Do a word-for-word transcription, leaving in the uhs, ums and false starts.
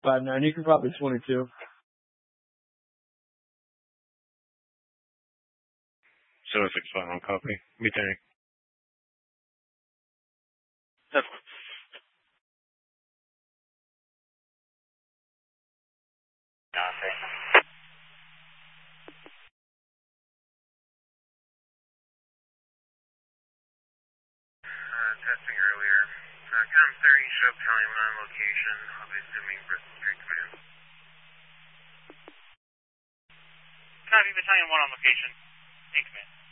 five nine, you can probably twenty-two. seven six five one, copy. Meeting. Yep. Uh, testing earlier. Uh, Cam thirty, show up Battalion one on location. I'll be assuming Bristol Street Command. Copy, Battalion one on location. Thanks, man.